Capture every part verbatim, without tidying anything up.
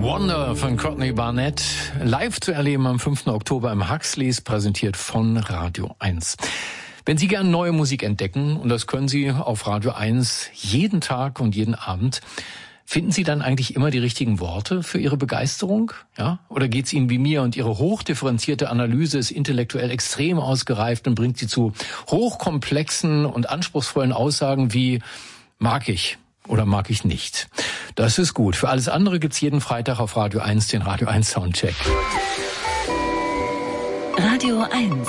Wonder von Courtney Barnett, live zu erleben am fünften Oktober im Huxleys, präsentiert von Radio eins. Wenn Sie gern neue Musik entdecken, und das können Sie auf Radio eins jeden Tag und jeden Abend, finden Sie dann eigentlich immer die richtigen Worte für Ihre Begeisterung? Ja? Oder geht es Ihnen wie mir und Ihre hochdifferenzierte Analyse ist intellektuell extrem ausgereift und bringt Sie zu hochkomplexen und anspruchsvollen Aussagen wie mag ich oder mag ich nicht? Das ist gut. Für alles andere gibt's jeden Freitag auf Radio eins den Radio eins Soundcheck. Radio eins.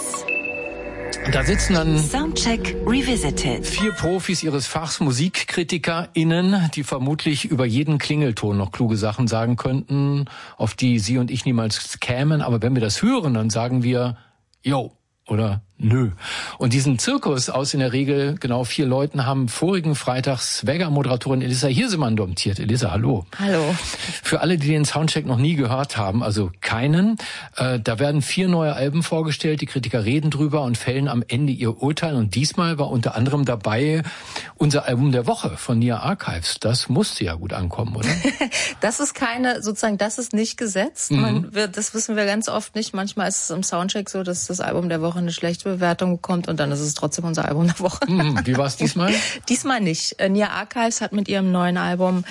Da sitzen dann Soundcheck Revisited. Vier Profis ihres Fachs, MusikkritikerInnen, die vermutlich über jeden Klingelton noch kluge Sachen sagen könnten, auf die Sie und ich niemals kämen. Aber wenn wir das hören, dann sagen wir, yo, oder nö. Und diesen Zirkus aus in der Regel genau vier Leuten haben vorigen Freitag Swagger-Moderatorin Elissa Hirsemann domptiert. Elissa, hallo. Hallo. Für alle, die den Soundcheck noch nie gehört haben, also keinen, äh, da werden vier neue Alben vorgestellt, die Kritiker reden drüber und fällen am Ende ihr Urteil. Und diesmal war unter anderem dabei unser Album der Woche von Nia Archives. Das musste ja gut ankommen, oder? Das ist keine, sozusagen, das ist nicht gesetzt. Mhm. Man wird, das wissen wir ganz oft nicht. Manchmal ist es im Soundcheck so, dass das Album der Woche eine schlechte Bewertung bekommt und dann ist es trotzdem unser Album der Woche. Mhm. Wie war es diesmal? Diesmal nicht. Nia Archives hat mit ihrem neuen Album,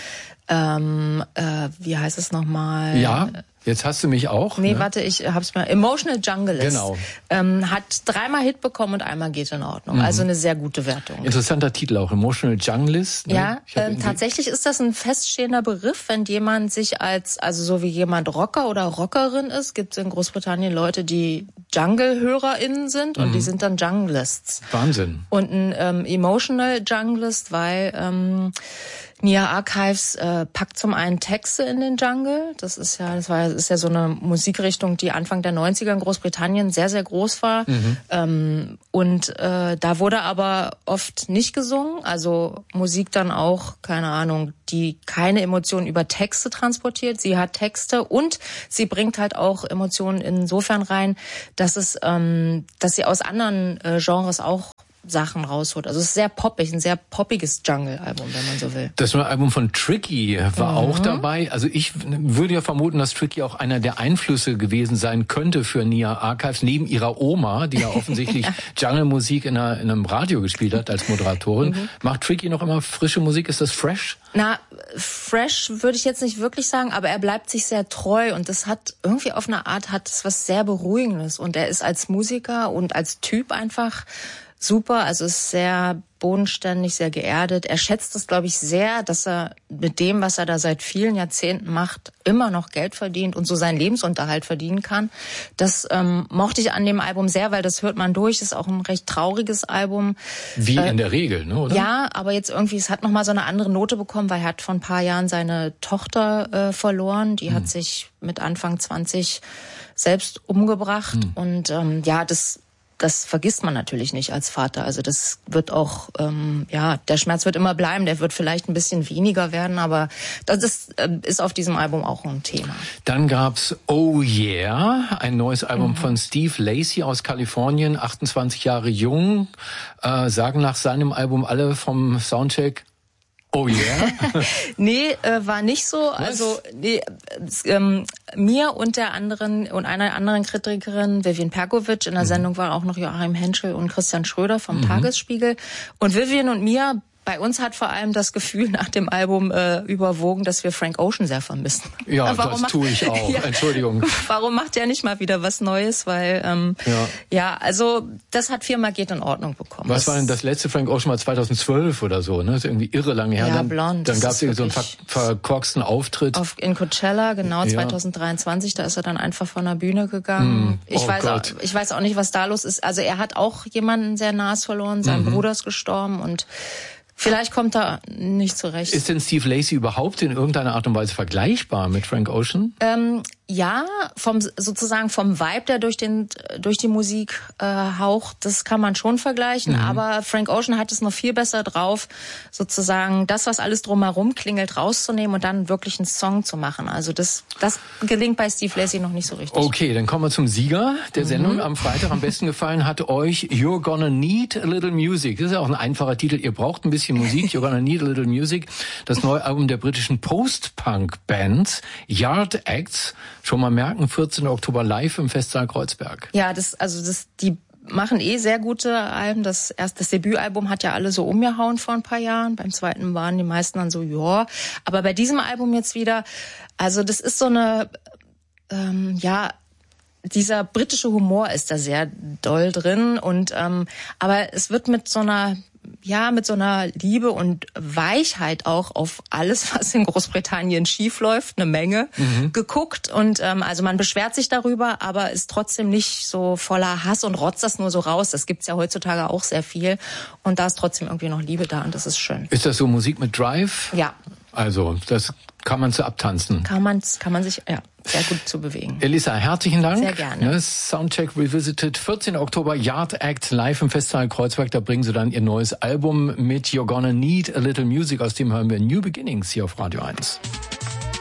ähm, äh, wie heißt es nochmal? Ja. Jetzt hast du mich auch. Nee, ne? warte, ich hab's mal. Emotional Junglist. Genau. Ähm, hat dreimal Hit bekommen und einmal geht in Ordnung. Mhm. Also eine sehr gute Wertung. Interessanter Titel auch, Emotional Junglist. Ne? Ja, ähm, tatsächlich ist das ein feststehender Begriff, wenn jemand sich als, also so wie jemand Rocker oder Rockerin ist, gibt es in Großbritannien Leute, die Jungle-HörerInnen sind und mhm. die sind dann Junglists. Wahnsinn. Und ein ähm, Emotional Junglist, weil ähm, Nia Archives äh, packt zum einen Texte in den Jungle. Das ist ja, das war, das ist ja so eine Musikrichtung, die Anfang der neunziger in Großbritannien sehr, sehr groß war. Mhm. Ähm, und äh, da wurde aber oft nicht gesungen. Also Musik dann auch, keine Ahnung, die keine Emotionen über Texte transportiert. Sie hat Texte und sie bringt halt auch Emotionen insofern rein, dass es, ähm, dass sie aus anderen äh, Genres auch Sachen rausholt. Also es ist sehr poppig, ein sehr poppiges Jungle-Album, wenn man so will. Das neue Album von Tricky war mhm. auch dabei. Also ich würde ja vermuten, dass Tricky auch einer der Einflüsse gewesen sein könnte für Nia Archives, neben ihrer Oma, die ja offensichtlich ja. Jungle-Musik in, einer, in einem Radio gespielt hat als Moderatorin. Mhm. Macht Tricky noch immer frische Musik? Ist das fresh? Na, fresh würde ich jetzt nicht wirklich sagen, aber er bleibt sich sehr treu und das hat irgendwie auf eine Art hat es was sehr Beruhigendes und er ist als Musiker und als Typ einfach super, also ist sehr bodenständig, sehr geerdet. Er schätzt es, glaube ich, sehr, dass er mit dem, was er da seit vielen Jahrzehnten macht, immer noch Geld verdient und so seinen Lebensunterhalt verdienen kann. Das ähm, mochte ich an dem Album sehr, weil das hört man durch. Ist auch ein recht trauriges Album. Wie äh, in der Regel, ne, oder? Ja, aber jetzt irgendwie, es hat nochmal so eine andere Note bekommen, weil er hat vor ein paar Jahren seine Tochter äh, verloren. Die hm. hat sich mit Anfang zwanzig selbst umgebracht. Hm. Und ähm, ja, das Das vergisst man natürlich nicht als Vater. Also das wird auch, ähm, ja, der Schmerz wird immer bleiben. Der wird vielleicht ein bisschen weniger werden, aber das ist, äh, ist auf diesem Album auch ein Thema. Dann gab's Oh Yeah, ein neues Album mhm. von Steve Lacy aus Kalifornien, achtundzwanzig Jahre jung, äh, sagen nach seinem Album alle vom Soundcheck, oh yeah? Nee, äh, war nicht so. Was? Also nee, ähm, mir und der anderen und einer anderen Kritikerin, Vivian Perkovic, in der mhm. Sendung waren auch noch Joachim Henschel und Christian Schröder vom mhm. Tagesspiegel. Und Vivian und mir, bei uns hat vor allem das Gefühl nach dem Album äh, überwogen, dass wir Frank Ocean sehr vermissen. Ja, das macht, tue ich auch. Ja, Entschuldigung. Warum macht der nicht mal wieder was Neues? Weil, ähm, ja. ja, also das hat viermal geht in Ordnung bekommen. Was das war denn das letzte Frank Ocean mal zweitausendzwölf oder so? Ne? Das ist irgendwie irre lange her. Ja, dann, blond. Dann gab es irgendwie so einen ver verkorksten Auftritt. Auf, in Coachella, genau, ja. zweitausenddreiundzwanzig, da ist er dann einfach von der Bühne gegangen. Mm, ich, oh weiß auch, Gott. ich weiß auch nicht, was da los ist. Also er hat auch jemanden sehr nahes verloren. Sein mhm. Bruder ist gestorben und vielleicht kommt er nicht zurecht. Ist denn Steve Lacy überhaupt in irgendeiner Art und Weise vergleichbar mit Frank Ocean? Ähm, Ja, vom sozusagen vom Vibe, der durch den durch die Musik äh, haucht, das kann man schon vergleichen. Mhm. Aber Frank Ocean hat es noch viel besser drauf, sozusagen das, was alles drumherum klingelt, rauszunehmen und dann wirklich einen Song zu machen. Also das das gelingt bei Steve Lacy noch nicht so richtig. Okay, dann kommen wir zum Sieger der Sendung mhm. am Freitag. Am besten gefallen hat euch You're Gonna Need a Little Music. Das ist ja auch ein einfacher Titel. Ihr braucht ein bisschen Musik. You're Gonna Need a Little Music. Das neue Album der britischen Post-Punk-Band Yard Acts. Schon mal merken, vierzehnten Oktober live im Festsaal Kreuzberg. Ja, das, also das, die machen eh sehr gute Alben. Das erste, das Debütalbum hat ja alle so umgehauen vor ein paar Jahren. Beim zweiten waren die meisten dann so, ja. Aber bei diesem Album jetzt wieder, also das ist so eine, ähm, ja, dieser britische Humor ist da sehr doll drin und, ähm, aber es wird mit so einer, ja, mit so einer Liebe und Weichheit auch auf alles, was in Großbritannien schief läuft, eine Menge mhm. geguckt. Und ähm, also man beschwert sich darüber, aber ist trotzdem nicht so voller Hass und rotzt das nur so raus. Das gibt's ja heutzutage auch sehr viel. Und da ist trotzdem irgendwie noch Liebe da und das ist schön. Ist das so Musik mit Drive? Ja. Also, das kann man zu abtanzen. Kann man, kann man sich, ja, sehr gut zu bewegen. Elissa, herzlichen Dank. Sehr gerne. Ne, Soundcheck Revisited, vierzehnten Oktober, Yard Act live im Festsaal Kreuzberg. Da bringen sie dann ihr neues Album mit You're Gonna Need a Little Music. Aus dem hören wir New Beginnings hier auf Radio eins.